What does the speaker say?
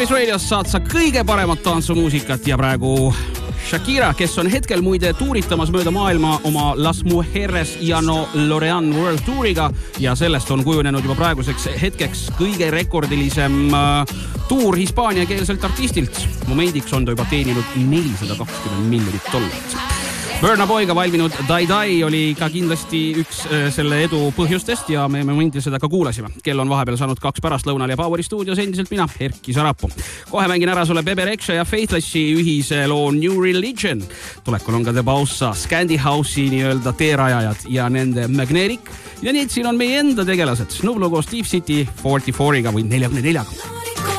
Wise Radios saad sa kõige paremat tantsumuusikat ja praegu Shakira, kes on hetkel muide tuuritamas mööda maailma oma Las Mujeres ja no Lorean World Touriga ja sellest on kujunenud juba praeguseks hetkeks kõige rekordilisem tuur hispaaniakeelselt artistilt. Momendiks on ta juba teeninud $420 miljonit. Burna Boyga valminud Dai Dai oli ka kindlasti üks selle edu põhjustest ja me momendil seda ka kuulasime. Kell on vahepeal saanud 2 pärastlõunal ja Poweri stuudios endiselt mina, Erki Sarapuu. Kohe mängin ära sulle Bebe Rexha ja Faithlessi ühise loo New Religion. Tulekul on ka The Bausa, Scandi House'i nii-öelda teerajajad ja nende Magnetic. Ja nii, et siin on meie enda tegelased. Nublu koos Deep City 44-ga või 44-ga.